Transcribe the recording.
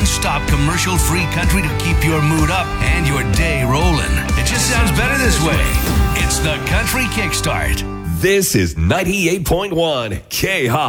non-stop commercial-free country to keep your mood up and your day rolling. It just sounds better this way. It's the Country Kickstart. This is 98.1 K-High.